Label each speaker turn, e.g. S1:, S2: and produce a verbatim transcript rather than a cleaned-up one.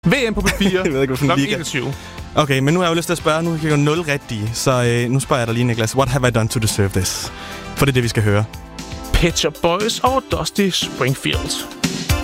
S1: V M på P fire.
S2: Jeg ved ikke,
S1: klokken
S2: liga.
S1: enogtyve.
S2: Okay, men nu har jeg jo lyst til at spørge. Nu kan jeg jo nul rigtige. Så øh, nu spørger jeg dig lige, Niklas. What have I done to deserve this? For det er det, vi skal høre.
S1: Pet Shop Boys og Dusty Springfield.